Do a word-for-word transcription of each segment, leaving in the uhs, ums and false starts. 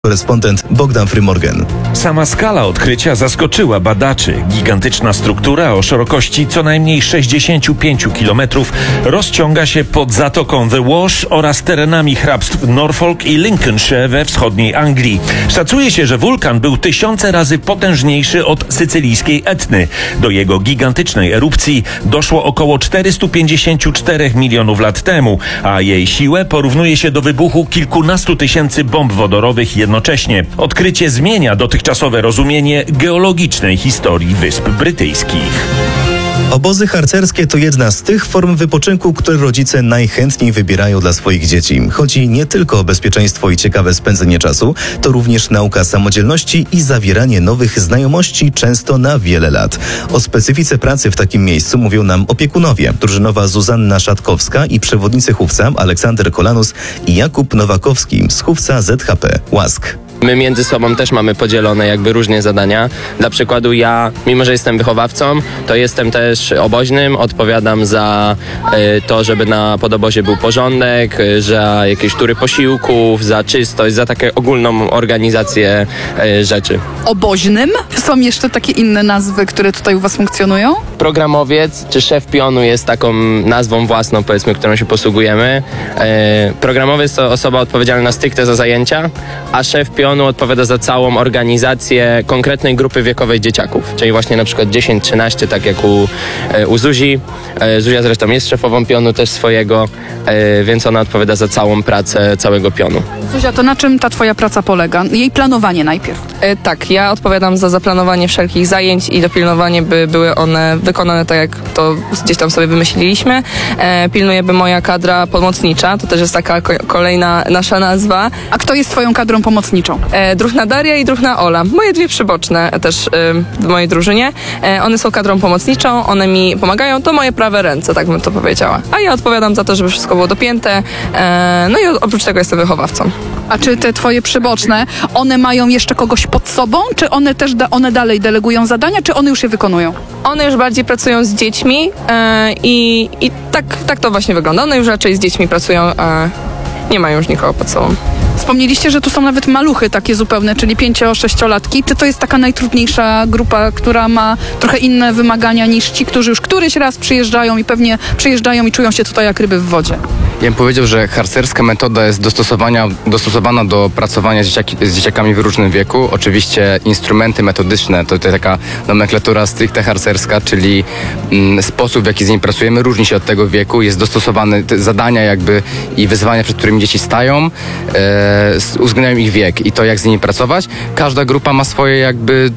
Korespondent Bogdan Frymorgan. Sama skala odkrycia zaskoczyła badaczy. Gigantyczna struktura o szerokości co najmniej sześćdziesiąt pięć kilometrów rozciąga się pod zatoką The Wash oraz terenami hrabstw Norfolk i Lincolnshire we wschodniej Anglii. Szacuje się, że wulkan był tysiące razy potężniejszy od sycylijskiej Etny. Do jego gigantycznej erupcji doszło około czterysta pięćdziesiąt cztery milionów lat temu, a jej siłę porównuje się do wybuchu kilkunastu tysięcy bomb wodorowych jednocześnie. Jednocześnie odkrycie zmienia dotychczasowe rozumienie geologicznej historii Wysp Brytyjskich. Obozy harcerskie to jedna z tych form wypoczynku, które rodzice najchętniej wybierają dla swoich dzieci. Chodzi nie tylko o bezpieczeństwo i ciekawe spędzenie czasu, to również nauka samodzielności i zawieranie nowych znajomości, często na wiele lat. O specyfice pracy w takim miejscu mówią nam opiekunowie. Drużynowa Zuzanna Szatkowska i przewodnicy chówca Aleksander Kolanus i Jakub Nowakowski z chówca Z H P Łask. My między sobą też mamy podzielone jakby różnie zadania. Dla przykładu ja, mimo że jestem wychowawcą, to jestem też oboźnym, odpowiadam za y, to, żeby na podobozie był porządek, y, za jakieś tury posiłków, za czystość, za taką ogólną organizację y, rzeczy. Oboźnym? Są jeszcze takie inne nazwy, które tutaj u was funkcjonują? Programowiec czy szef pionu jest taką nazwą własną, powiedzmy, którą się posługujemy. Y, programowiec to osoba odpowiedzialna stricte za zajęcia, a szef pionu odpowiada za całą organizację konkretnej grupy wiekowej dzieciaków, czyli właśnie na przykład dziesięć trzynaście, tak jak u, u Zuzi. Zuzia zresztą jest szefową pionu też swojego, więc ona odpowiada za całą pracę całego pionu. Zuzia, to na czym ta twoja praca polega? Jej planowanie najpierw. E, tak, ja odpowiadam za zaplanowanie wszelkich zajęć i dopilnowanie, by były one wykonane tak, jak to gdzieś tam sobie wymyśliliśmy. E, pilnuję, by moja kadra pomocnicza, to też jest taka ko- kolejna nasza nazwa. A kto jest twoją kadrą pomocniczą? E, Druhna Daria i Druhna Ola. Moje dwie przyboczne też e, w mojej drużynie. E, one są kadrą pomocniczą, one mi pomagają, to moje prawe ręce, tak bym to powiedziała. A ja odpowiadam za to, żeby wszystko było dopięte. E, no i oprócz tego jestem wychowawcą. A czy te twoje przyboczne, one mają jeszcze kogoś pod sobą? Czy one też da, one dalej delegują zadania, czy one już je wykonują? One już bardziej pracują z dziećmi e, i, i tak, tak to właśnie wygląda. One już raczej z dziećmi pracują, e, nie mają już nikogo pod sobą. Wspomnieliście, że tu są nawet maluchy takie zupełne, czyli pięcio-sześciolatki. Czy to jest taka najtrudniejsza grupa, która ma trochę inne wymagania niż ci, którzy już któryś raz przyjeżdżają i pewnie przyjeżdżają i czują się tutaj jak ryby w wodzie? Ja bym powiedział, że harcerska metoda jest dostosowania, dostosowana do pracowania z, dzieciaki, z dzieciakami w różnym wieku. Oczywiście instrumenty metodyczne, to, to taka nomenklatura stricte harcerska, czyli mm, sposób, w jaki z nimi pracujemy, różni się od tego wieku. Jest dostosowany, te zadania jakby i wyzwania, przed którymi dzieci stają, e, uwzględniają ich wiek i to, jak z nimi pracować. Każda grupa ma swoje jakby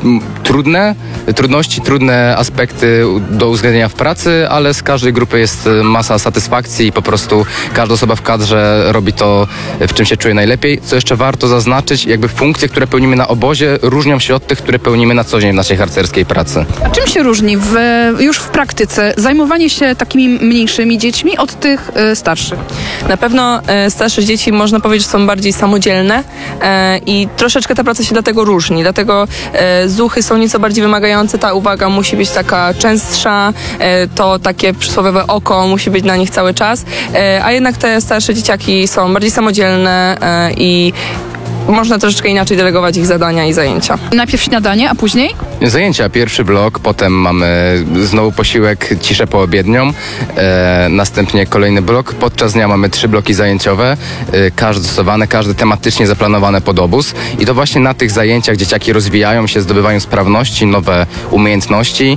trudne trudności, trudne aspekty do uwzględnienia w pracy, ale z każdej grupy jest masa satysfakcji i po prostu każda osoba w kadrze robi to, w czym się czuje najlepiej. Co jeszcze warto zaznaczyć, jakby funkcje, które pełnimy na obozie, różnią się od tych, które pełnimy na co dzień w naszej harcerskiej pracy. A czym się różni w, już w praktyce zajmowanie się takimi mniejszymi dziećmi od tych y, starszych? Na pewno e, starsze dzieci, można powiedzieć, są bardziej samodzielne e, i troszeczkę ta praca się dlatego różni. Dlatego e, zuchy są nieco bardziej wymagające, ta uwaga musi być taka częstsza, e, to takie przysłowiowe oko musi być na nich cały czas, e, a jednak te starsze dzieciaki są bardziej samodzielne e, i można troszeczkę inaczej delegować ich zadania i zajęcia. Najpierw śniadanie, a później? Zajęcia, pierwszy blok, potem mamy znowu posiłek, ciszę poobiednią, e, następnie kolejny blok. Podczas dnia mamy trzy bloki zajęciowe, e, każdy stosowane, każdy tematycznie zaplanowane pod obóz i to właśnie na tych zajęciach dzieciaki rozwijają się, zdobywają sprawności, nowe umiejętności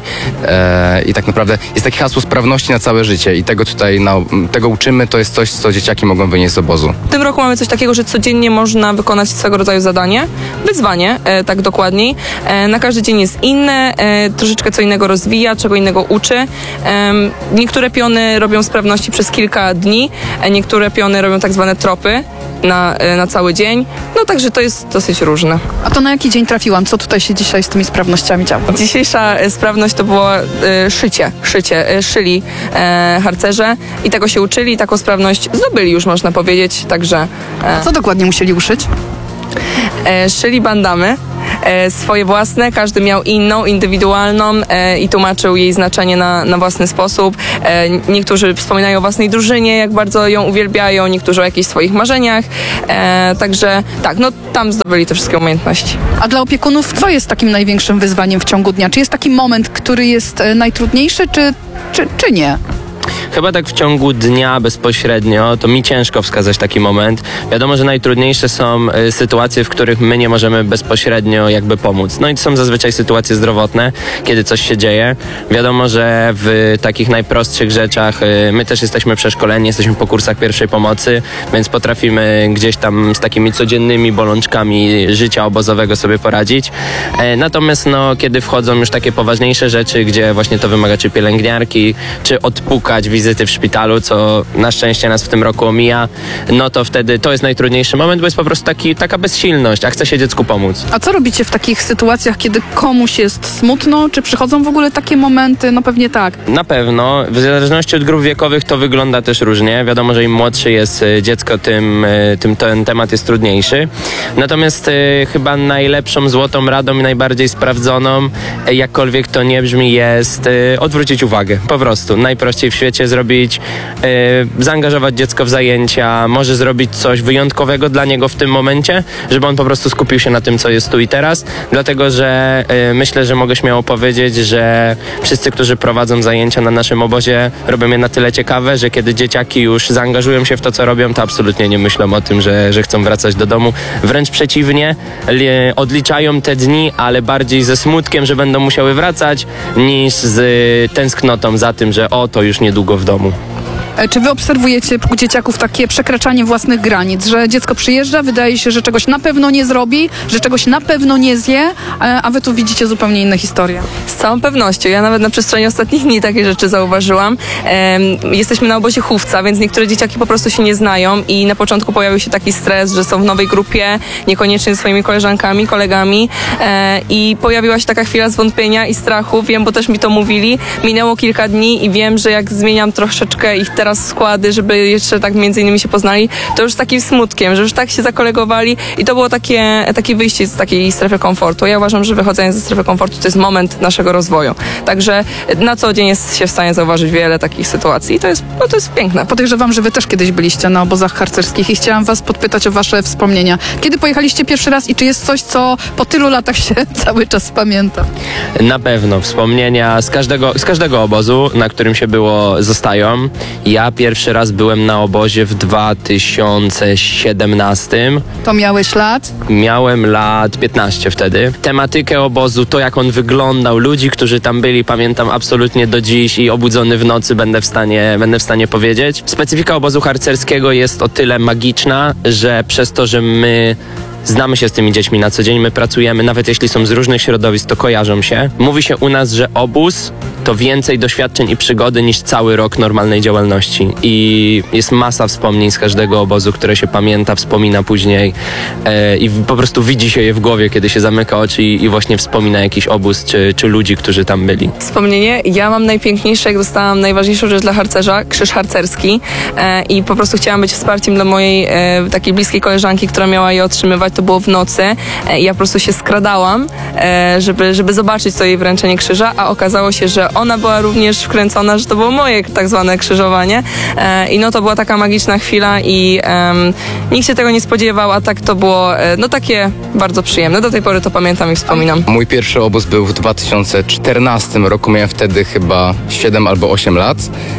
e, i tak naprawdę jest takie hasło sprawności na całe życie i tego tutaj na, tego uczymy, to jest coś, co dzieciaki mogą wynieść z obozu. W tym roku mamy coś takiego, że codziennie można wykonać swego rodzaju zadanie, wyzwanie, e, tak dokładniej. E, na każdy dzień jest inne, e, troszeczkę co innego rozwija, czego innego uczy. E, niektóre piony robią sprawności przez kilka dni, e, niektóre piony robią tak zwane tropy na, e, na cały dzień. No także to jest dosyć różne. A to na jaki dzień trafiłam? Co tutaj się dzisiaj z tymi sprawnościami działo? Dzisiejsza e, sprawność to było e, szycie, szycie, e, szyli e, harcerze i tego się uczyli, taką sprawność zdobyli już, można powiedzieć, także... E, Co dokładnie musieli uszyć? E, szyli bandamy, e, swoje własne, każdy miał inną, indywidualną e, i tłumaczył jej znaczenie na, na własny sposób. E, niektórzy wspominają o własnej drużynie, jak bardzo ją uwielbiają, niektórzy o jakichś swoich marzeniach, e, także tak, no tam zdobyli te wszystkie umiejętności. A dla opiekunów co jest takim największym wyzwaniem w ciągu dnia? Czy jest taki moment, który jest e, najtrudniejszy, czy, czy, czy nie? Chyba tak w ciągu dnia bezpośrednio, to mi ciężko wskazać taki moment. Wiadomo, że najtrudniejsze są y, sytuacje, w których my nie możemy bezpośrednio jakby pomóc. No i to są zazwyczaj sytuacje zdrowotne, kiedy coś się dzieje. Wiadomo, że w takich najprostszych rzeczach y, my też jesteśmy przeszkoleni, jesteśmy po kursach pierwszej pomocy, więc potrafimy gdzieś tam z takimi codziennymi bolączkami życia obozowego sobie poradzić. E, natomiast no, kiedy wchodzą już takie poważniejsze rzeczy, gdzie właśnie to wymaga czy pielęgniarki, czy odpukać wizyty w szpitalu, co na szczęście nas w tym roku omija, no to wtedy to jest najtrudniejszy moment, bo jest po prostu taki, taka bezsilność, a chce się dziecku pomóc. A co robicie w takich sytuacjach, kiedy komuś jest smutno? Czy przychodzą w ogóle takie momenty? No pewnie tak. Na pewno. W zależności od grup wiekowych to wygląda też różnie. Wiadomo, że im młodszy jest dziecko, tym, tym ten temat jest trudniejszy. Natomiast y, chyba najlepszą złotą radą i najbardziej sprawdzoną, jakkolwiek to nie brzmi, jest y, odwrócić uwagę. Po prostu. Najprościej w świecie zrobić, y, zaangażować dziecko w zajęcia, może zrobić coś wyjątkowego dla niego w tym momencie, żeby on po prostu skupił się na tym, co jest tu i teraz. Dlatego, że y, myślę, że mogę śmiało powiedzieć, że wszyscy, którzy prowadzą zajęcia na naszym obozie, robią je na tyle ciekawe, że kiedy dzieciaki już zaangażują się w to, co robią, to absolutnie nie myślą o tym, że, że chcą wracać do domu. Wręcz przeciwnie, li, odliczają te dni, ale bardziej ze smutkiem, że będą musiały wracać, niż z y, tęsknotą za tym, że o, to już niedługo w domu. Czy wy obserwujecie u dzieciaków takie przekraczanie własnych granic, że dziecko przyjeżdża, wydaje się, że czegoś na pewno nie zrobi, że czegoś na pewno nie zje, a wy tu widzicie zupełnie inne historie? Z całą pewnością. Ja nawet na przestrzeni ostatnich dni takie rzeczy zauważyłam. Um, jesteśmy na obozie chówca, więc niektóre dzieciaki po prostu się nie znają i na początku pojawił się taki stres, że są w nowej grupie, niekoniecznie ze swoimi koleżankami, kolegami e, i pojawiła się taka chwila zwątpienia i strachu. Wiem, bo też mi to mówili. Minęło kilka dni i wiem, że jak zmieniam troszeczkę ich teraz składy, żeby jeszcze tak między innymi się poznali, to już z takim smutkiem, że już tak się zakolegowali i to było takie, takie wyjście z takiej strefy komfortu. Ja uważam, że wychodzenie ze strefy komfortu to jest moment naszego rozwoju. Także na co dzień jest się w stanie zauważyć wiele takich sytuacji i to jest, no to jest piękne. Podejrzewam, że wy też kiedyś byliście na obozach harcerskich i chciałam was podpytać o wasze wspomnienia. Kiedy pojechaliście pierwszy raz i czy jest coś, co po tylu latach się cały czas pamięta? Na pewno. Wspomnienia z każdego, z każdego obozu, na którym się było, zostają. Ja pierwszy raz byłem na obozie w dwa tysiące siedemnastym. To miałeś lat? Miałem lat piętnaście wtedy. Tematykę obozu, to jak on wyglądał, ludzi, którzy tam byli, pamiętam absolutnie do dziś i obudzony w nocy będę w stanie, będę w stanie powiedzieć. Specyfika obozu harcerskiego jest o tyle magiczna, że przez to, że my znamy się z tymi dziećmi na co dzień, my pracujemy, nawet jeśli są z różnych środowisk, to kojarzą się. Mówi się u nas, że obóz to więcej doświadczeń i przygody niż cały rok normalnej działalności. I jest masa wspomnień z każdego obozu, które się pamięta, wspomina później e, i po prostu widzi się je w głowie, kiedy się zamyka oczy i, i właśnie wspomina jakiś obóz czy, czy ludzi, którzy tam byli. Wspomnienie. Ja mam najpiękniejsze, jak dostałam najważniejszą rzecz dla harcerza, krzyż harcerski e, i po prostu chciałam być wsparciem dla mojej e, takiej bliskiej koleżanki, która miała je otrzymywać. To było w nocy e, i ja po prostu się skradałam, e, żeby, żeby zobaczyć to jej wręczenie krzyża, a okazało się, że ona była również wkręcona, że to było moje tak zwane krzyżowanie e, i no to była taka magiczna chwila i e, nikt się tego nie spodziewał, a tak to było e, no takie bardzo przyjemne. Do tej pory to pamiętam i wspominam. Mój pierwszy obóz był w dwa tysiące czternastym roku, miałem wtedy chyba siedem albo osiem lat.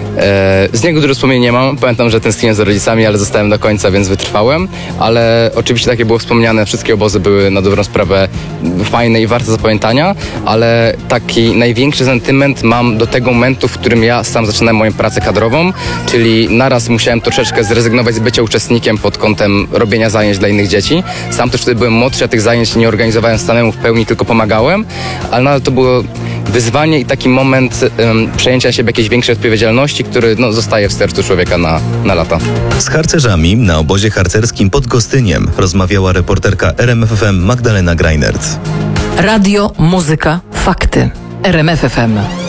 E, z niego dużo wspomnień nie mam. Pamiętam, że tęskniłem za rodzicami, ale zostałem do końca, więc wytrwałem. Ale oczywiście, tak jak było wspomniane, wszystkie obozy były na dobrą sprawę fajne i warte zapamiętania, ale taki największy sentyment mam do tego momentu, w którym ja sam zaczynałem moją pracę kadrową, czyli naraz musiałem troszeczkę zrezygnować z bycia uczestnikiem pod kątem robienia zajęć dla innych dzieci. Sam też wtedy byłem młodszy, ja tych zajęć nie organizowałem samemu w pełni, tylko pomagałem, ale nadal to było wyzwanie i taki moment um, przejęcia na siebie jakiejś większej odpowiedzialności, który no, zostaje w sercu człowieka na, na lata. Z harcerzami na obozie harcerskim pod Gostyniem rozmawiała reporterka R M F F M Magdalena Greinert. Radio, muzyka, fakty. R M F F M.